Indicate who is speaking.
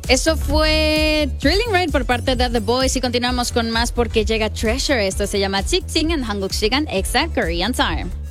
Speaker 1: Eso fue Thrilling Ride por parte de The Boys y continuamos con más porque llega Treasure. Esto se llama Chik Ching en Hanguk Sigan Extra Korean Time.